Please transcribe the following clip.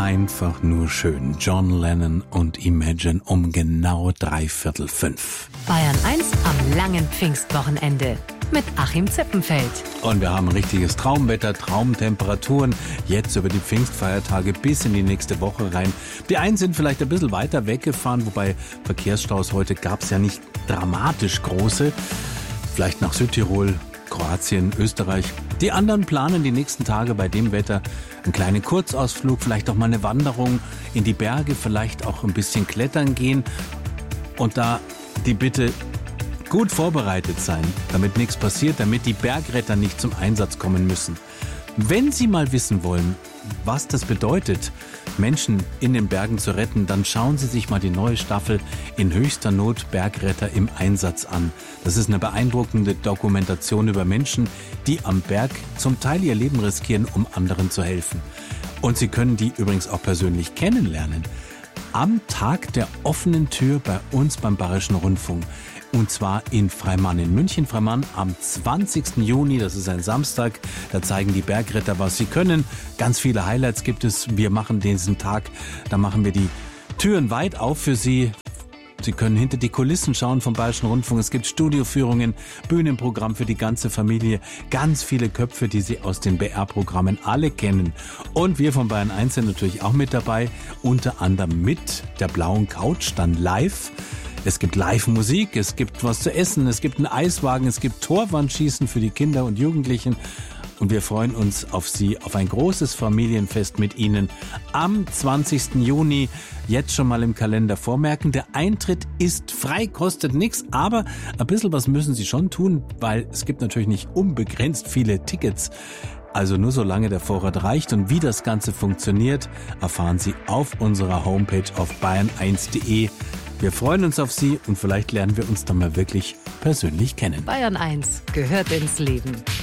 einfach nur schön. John Lennon und Imagine um genau 4:45. Bayern 1 am langen Pfingstwochenende mit Achim Zippenfeld. Und wir haben richtiges Traumwetter, Traumtemperaturen, jetzt über die Pfingstfeiertage bis in die nächste Woche rein. Die einen sind vielleicht ein bisschen weiter weggefahren, wobei Verkehrsstaus heute gab es ja nicht dramatisch große. Vielleicht nach Südtirol, Kroatien, Österreich. Die anderen planen die nächsten Tage bei dem Wetter einen kleinen Kurzausflug, vielleicht auch mal eine Wanderung in die Berge, vielleicht auch ein bisschen klettern gehen. Und da die Bitte, gut vorbereitet sein, damit nichts passiert, damit die Bergretter nicht zum Einsatz kommen müssen. Wenn Sie mal wissen wollen, was das bedeutet, Menschen in den Bergen zu retten, dann schauen Sie sich mal die neue Staffel In höchster Not Bergretter im Einsatz an. Das ist eine beeindruckende Dokumentation über Menschen, die am Berg zum Teil ihr Leben riskieren, um anderen zu helfen. Und Sie können die übrigens auch persönlich kennenlernen. Am Tag der offenen Tür bei uns beim Bayerischen Rundfunk. Und zwar in Freimann in München. Freimann am 20. Juni, das ist ein Samstag. Da zeigen die Bergretter, was sie können. Ganz viele Highlights gibt es. Wir machen diesen Tag, da machen wir die Türen weit auf für Sie. Sie können hinter die Kulissen schauen vom Bayerischen Rundfunk. Es gibt Studioführungen, Bühnenprogramm für die ganze Familie. Ganz viele Köpfe, die Sie aus den BR-Programmen alle kennen. Und wir von Bayern 1 sind natürlich auch mit dabei. Unter anderem mit der blauen Couch, dann live. Es gibt Live-Musik, es gibt was zu essen, es gibt einen Eiswagen, es gibt Torwandschießen für die Kinder und Jugendlichen. Und wir freuen uns auf Sie, auf ein großes Familienfest mit Ihnen am 20. Juni. Jetzt schon mal im Kalender vormerken. Der Eintritt ist frei, kostet nichts, aber ein bisschen was müssen Sie schon tun, weil es gibt natürlich nicht unbegrenzt viele Tickets. Also nur solange der Vorrat reicht. Und wie das Ganze funktioniert, erfahren Sie auf unserer Homepage auf bayern1.de. Wir freuen uns auf Sie und vielleicht lernen wir uns dann mal wirklich persönlich kennen. Bayern 1 gehört ins Leben.